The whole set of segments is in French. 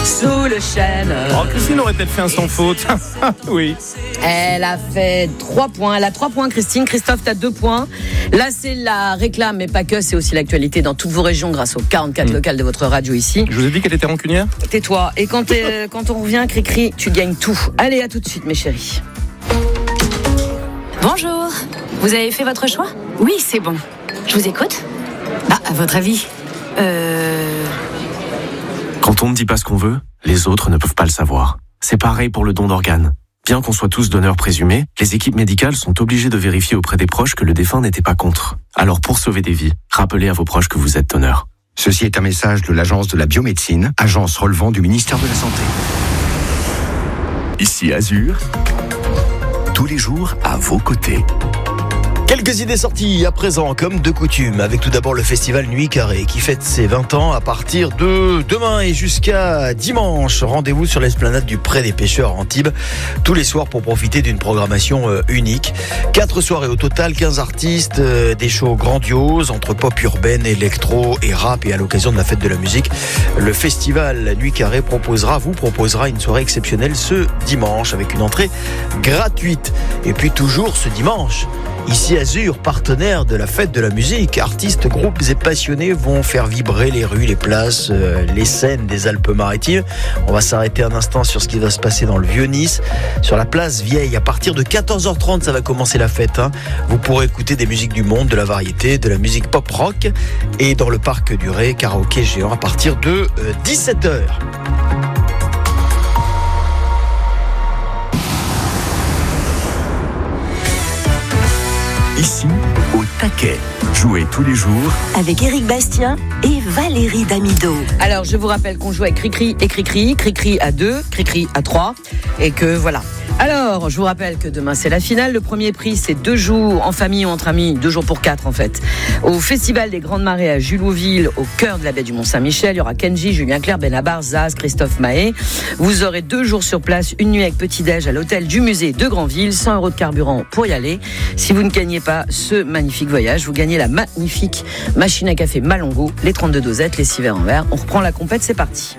sous le chêne. Oh, Christine aurait peut-être fait un sans faute. Oui. Elle a fait 3 points. Elle a 3 points, Christine. Christophe, t'as 2 points. Là, c'est la réclame, mais pas que. C'est aussi l'actualité dans toutes vos régions grâce aux 44 locales de votre radio ici. Je vous ai dit qu'elle était rancunière. Tais-toi. Et quand on revient, Cricri, tu gagnes tout. Allez, à tout de suite, mes chéris. Bonjour. Vous avez fait votre choix ? Oui, c'est bon. Je vous écoute. À votre avis Quand on ne dit pas ce qu'on veut, les autres ne peuvent pas le savoir. C'est pareil pour le don d'organes. Bien qu'on soit tous donneurs présumés, les équipes médicales sont obligées de vérifier auprès des proches que le défunt n'était pas contre. Alors pour sauver des vies, rappelez à vos proches que vous êtes donneur. Ceci est un message de l'Agence de la biomédecine, agence relevant du ministère de la Santé. Ici Azur, tous les jours à vos côtés. Quelques idées sorties à présent, comme de coutume, avec tout d'abord le festival Nuit Carrée qui fête ses 20 ans à partir de demain et jusqu'à dimanche. Rendez-vous sur l'esplanade du Pré des Pêcheurs à Antibes tous les soirs pour profiter d'une programmation unique. 4 soirées au total, 15 artistes, des shows grandioses entre pop urbaine, électro et rap. Et à l'occasion de la fête de la musique, le festival Nuit Carrée vous proposera une soirée exceptionnelle ce dimanche avec une entrée gratuite. Et puis toujours ce dimanche, ici Azur, partenaire de la fête de la musique, artistes, groupes et passionnés vont faire vibrer les rues, les places, les scènes des Alpes-Maritimes. On va s'arrêter un instant sur ce qui va se passer dans le Vieux-Nice, sur la place Vieille. À partir de 14h30, ça va commencer la fête. Vous pourrez écouter des musiques du monde, de la variété, de la musique pop-rock. Et dans le parc du Ré, karaoké géant à partir de 17h. Ici, au taquet. Jouez tous les jours avec Éric Bastien et Valérie Damido. Alors, je vous rappelle qu'on joue avec Cricri et Cricri. Cricri à 2, Cricri à 3. Et que voilà. Alors, je vous rappelle que demain, c'est la finale. Le premier prix, c'est 2 jours en famille ou entre amis. 2 jours pour 4, en fait. Au Festival des Grandes Marées à Julouville, au cœur de la baie du Mont-Saint-Michel. Il y aura Kenji, Julien Clerc, Benabar, Zaz, Christophe Mahé. Vous aurez 2 jours sur place, une nuit avec petit-déj à l'hôtel du musée de Granville. 100 € de carburant pour y aller. Si vous ne gagnez pas ce magnifique voyage, vous gagnez la magnifique machine à café Malongo, les 32 dosettes, les 6 verres en verre. On reprend la compète, c'est parti.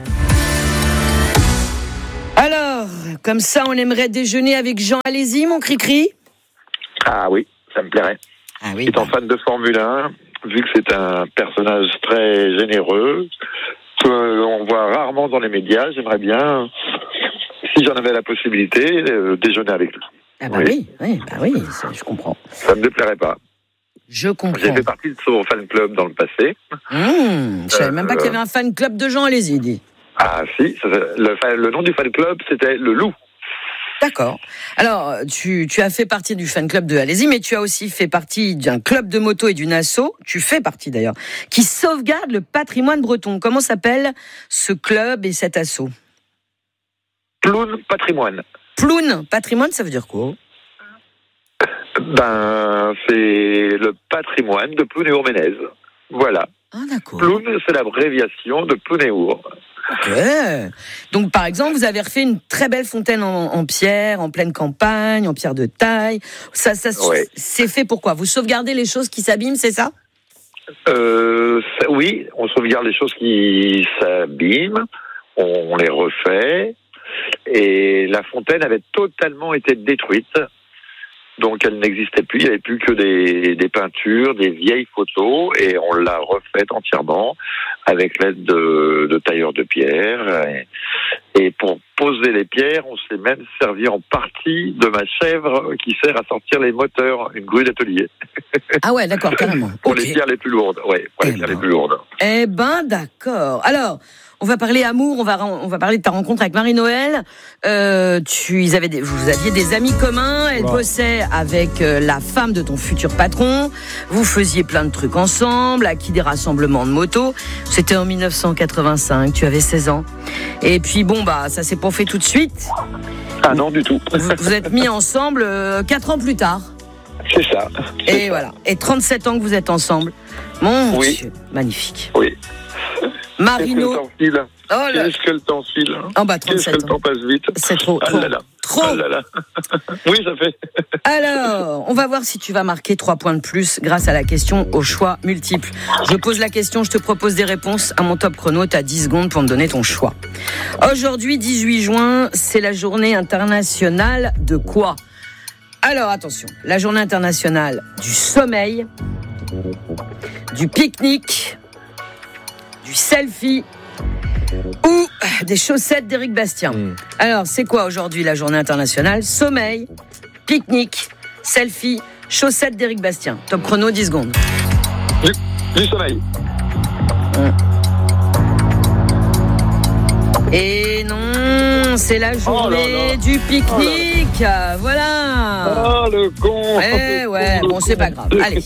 Alors, comme ça, on aimerait déjeuner avec Jean. Allez-y, mon Cricri. Ah oui, ça me plairait. Ah oui. Étant fan de Formule 1, vu que c'est un personnage très généreux, qu'on voit rarement dans les médias, j'aimerais bien, si j'en avais la possibilité, déjeuner avec lui. Ah bah oui, ça, je comprends. Ça ne me déplairait pas. Je comprends. J'ai fait partie de son fan club dans le passé. Je savais même pas qu'il y avait un fan club de Jean. Allez-y, dis. Ah si, le nom du fan club, c'était le Loup. D'accord. Alors, tu as fait partie du fan club de Allez-y, mais tu as aussi fait partie d'un club de moto et d'une asso, tu fais partie d'ailleurs, qui sauvegarde le patrimoine breton. Comment s'appelle ce club et cet asso ? Ploune Patrimoine. Ploune Patrimoine, ça veut dire quoi ? C'est le patrimoine de Plounéour-Ménez. Voilà. Ah, d'accord. Ploune, c'est l'abréviation de Plounéour. Ok. Donc, par exemple, vous avez refait une très belle fontaine en pierre, en pleine campagne, en pierre de taille. Ça ouais. C'est fait pour quoi ? Vous sauvegardez les choses qui s'abîment, c'est ça ? Oui, on sauvegarde les choses qui s'abîment, on les refait. Et la fontaine avait totalement été détruite. Donc elle n'existait plus, il n'y avait plus que des peintures, des vieilles photos, et on l'a refaite entièrement avec l'aide de tailleurs de pierre. Et pour poser les pierres, on s'est même servi en partie de ma chèvre qui sert à sortir les moteurs, une grue d'atelier. Ah ouais, d'accord, carrément. Pour les pierres les plus lourdes, les pierres les plus lourdes. Eh ben, d'accord. Alors, on va parler amour, on va parler de ta rencontre avec Marie-Noël. Vous aviez des amis communs, elle bossait avec la femme de ton futur patron. Vous faisiez plein de trucs ensemble, acquis des rassemblements de motos. C'était en 1985, tu avais 16 ans. Et puis ça s'est pas fait tout de suite. Ah non, du tout. Vous êtes mis ensemble 4 ans plus tard. C'est ça. Et voilà. Et 37 ans que vous êtes ensemble. Mon Dieu, magnifique. Oui. Marino. Qu'est-ce que le temps file ? 37 Qu'est-ce que le temps passe vite. C'est trop trop. Ah là là. Oui, ça fait. Alors, on va voir si tu vas marquer 3 points de plus grâce à la question au choix multiple. Je pose la question, je te propose des réponses à mon top chrono. Tu as 10 secondes pour me donner ton choix. Aujourd'hui, 18 juin, c'est la journée internationale de quoi ? Alors, attention, la journée internationale du sommeil, du pique-nique, du selfie ou des chaussettes d'Éric Bastien. Alors, c'est quoi aujourd'hui la journée internationale ? Sommeil, pique-nique, selfie, chaussettes d'Éric Bastien. Top chrono, 10 secondes. Du sommeil. Et non, c'est la journée du pique-nique. Voilà. Oh, le con. Ouais, bon, c'est pas grave. Allez.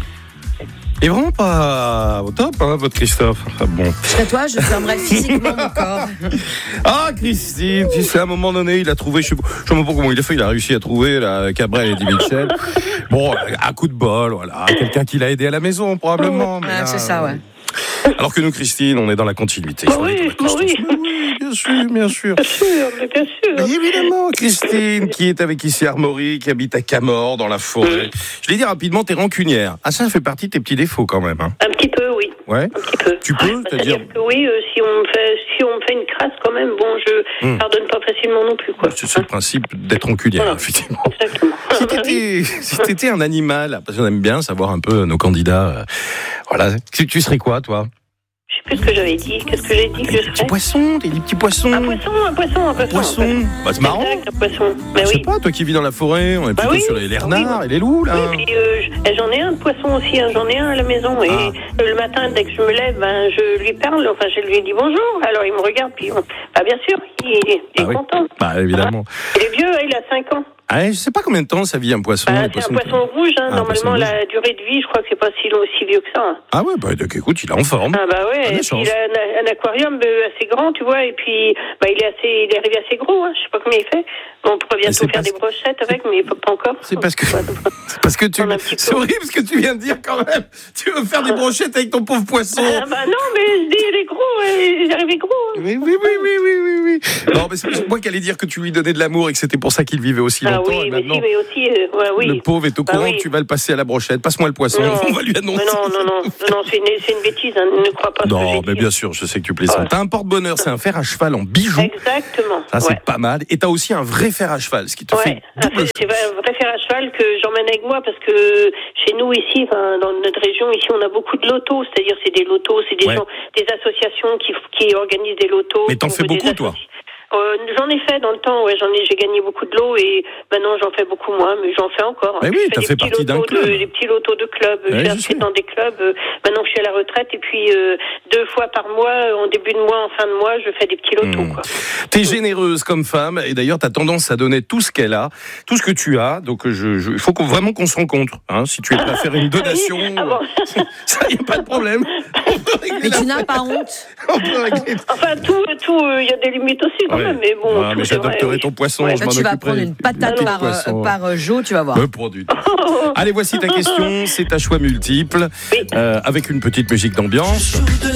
Et vraiment pas au top, hein, votre Christophe. Enfin, bon. Jusqu'à toi, je fermerai physiquement mon corps. Ah, Christine, tu sais, à un moment donné, il a trouvé, je sais pas comment il a fait, il a réussi à trouver la Cabrel et Eddie Mitchell. Bon, à coup de bol, voilà. Quelqu'un qui l'a aidé à la maison, probablement. Mais là, c'est ça, ouais. Alors que nous, Christine, on est dans la continuité. Oui, bien sûr. Bien sûr. Mais évidemment, Christine, qui est avec ici Armory, qui habite à Camors, dans la forêt. Je l'ai dit rapidement, t'es rancunière. Ah, ça fait partie de tes petits défauts quand même. Hein. Un petit peu, oui. Ouais. Un petit peu. Tu peux, c'est-à-dire que oui, si on me fait une crasse quand même, bon, je pardonne pas facilement non plus, quoi. C'est le principe d'être rancunière, voilà. Effectivement. Exactement. Si t'étais un animal, parce qu'on aime bien savoir un peu nos candidats, voilà, tu serais quoi, toi ? Je sais plus ce que j'avais dit. Qu'est-ce que j'ai dit que je serais ? Des petits poissons. Un poisson. Bah, c'est marrant. Exact, un poisson. Mais je sais oui. pas, toi qui vis dans la forêt, on est plutôt sur les renards et les loups, là. Oui, puis j'en ai un de poisson aussi, hein, j'en ai un à la maison. Et le matin, dès que je me lève, je lui parle, enfin, je lui dis bonjour. Alors il me regarde, puis bien sûr, il est content. Bah, évidemment. Il est vieux, il a 5 ans. Ah, je sais pas combien de temps ça vit un poisson. C'est un poisson rouge, hein. Normalement la durée de vie, je crois que c'est pas si vieux que ça. Hein. Ah ouais, bah écoute, il est en forme. Ah bah ouais, et puis il a un aquarium assez grand, tu vois, et puis il est arrivé assez gros, hein. Je sais pas combien il fait. Bon, on pourrait bientôt faire des brochettes avec, mais pas encore. C'est parce que c'est horrible ce que tu viens de dire quand même. Tu veux faire des brochettes avec ton pauvre poisson. Ah bah non, mais je dis il est gros, il est arrivé gros. Hein. Oui. Non, mais c'est moi qui allais dire que tu lui donnais de l'amour et que c'était pour ça qu'il vivait aussi longtemps. Oui, mais aussi, oui. Le pauvre est au courant que tu vas le passer à la brochette. Passe-moi le poisson, on va lui annoncer. Non, c'est une bêtise, hein. Ne crois pas. Non, mais bien sûr, je sais que tu plaisantes. Ouais. T'as un porte-bonheur, c'est un fer à cheval en bijoux. Exactement. Ça, c'est pas mal. Et t'as aussi un vrai fer à cheval, ce qui te fait double chose. C'est un vrai fer à cheval que j'emmène avec moi parce que chez nous ici, dans notre région, ici, on a beaucoup de lotos. C'est-à-dire, c'est des lotos, c'est des gens, des associations qui organisent des lotos. Mais t'en fais beaucoup, toi? J'en ai fait dans le temps, j'ai gagné beaucoup de lots et maintenant j'en fais beaucoup moins, mais j'en fais encore. Mais oui, t'as fait partie d'un club. Des petits lotos de club, j'ai inscrit dans des clubs. Maintenant que je suis à la retraite et puis 2 fois par mois, en début de mois, en fin de mois, je fais des petits lotos. Quoi. T'es généreuse comme femme et d'ailleurs t'as tendance à donner tout ce qu'elle a, tout ce que tu as. Donc il faut vraiment qu'on se rencontre. Hein, si tu es prêt à faire une donation, ça y a pas de problème. Mais tu n'as pas honte. Enfin tout, il y a des limites aussi. Mais bon, mais j'adopterai ton poisson. Je m'en tu vas prendre une patate par jour, tu vas voir. Pour du tout. Allez, voici ta question. C'est ta choix multiple, avec une petite musique d'ambiance. De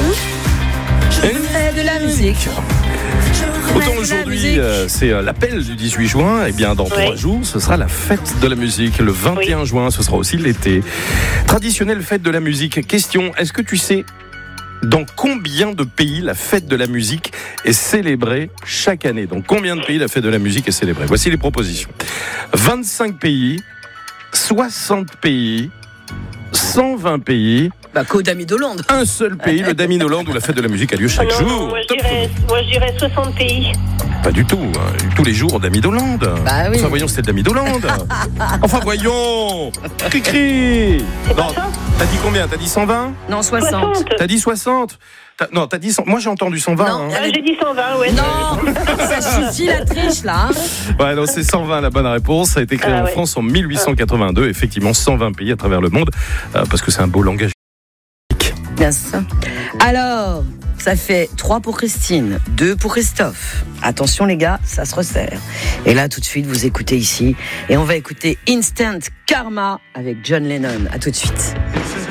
la musique. Autant aujourd'hui, c'est l'appel du 18 juin, et bien dans 3 jours, ce sera la fête de la musique. Le 21 juin, ce sera aussi l'été. Traditionnelle fête de la musique. Question, est-ce que tu sais dans combien de pays la fête de la musique est célébrée chaque année? Dans combien de pays la fête de la musique est célébrée? Voici les propositions. 25 pays, 60 pays, 120 pays. Qu'au Damidoland. Un seul pays, le Damidoland, où la fête de la musique a lieu chaque jour. Moi je dirais 60 pays. Pas du tout, hein. Tous les jours au Damidoland. Bah oui. Enfin voyons, c'était le Damidoland. Enfin voyons. Cri-cri. Non, t'as dit combien? T'as dit 120? Non, 60. T'as dit 60? Non, t'as dit 100. Moi j'ai entendu 120. Non, j'ai dit 120, ouais. Non, ça suffit la triche là. Ouais, non, c'est 120 la bonne réponse. Ça a été créé en France en 1882. Effectivement, 120 pays à travers le monde, parce que c'est un beau langage. Bien sûr. Alors, ça fait 3 pour Christine, 2 pour Christophe. Attention les gars, ça se resserre. Et là, tout de suite, vous écoutez ici. Et on va écouter Instant Karma avec John Lennon. À tout de suite.